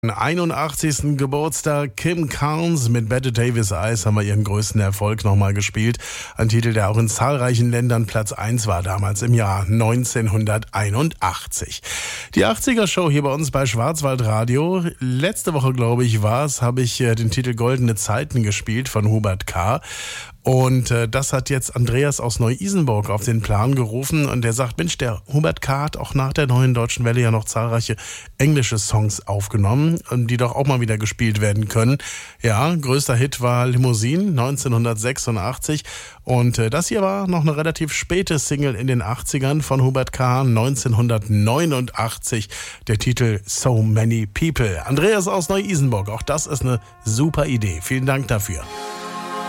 81. Geburtstag Kim Carnes mit Bette Davis Eyes haben wir ihren größten Erfolg nochmal gespielt. Ein Titel, der auch in zahlreichen Ländern Platz 1 war, damals im Jahr 1981. Die 80er-Show hier bei uns bei Schwarzwaldradio. Letzte Woche, glaube ich, habe ich den Titel Goldene Zeiten gespielt von Hubert K. Und das hat jetzt Andreas aus Neu-Isenburg auf den Plan gerufen und der sagt, Mensch, der Hubert K. hat auch nach der Neuen Deutschen Welle ja noch zahlreiche englische Songs aufgenommen, die doch auch mal wieder gespielt werden können. Ja, größter Hit war Limousine 1986 und das hier war noch eine relativ späte Single in den 80ern von Hubert K. 1989, der Titel So Many People. Andreas aus Neu-Isenburg, auch das ist eine super Idee. Vielen Dank dafür.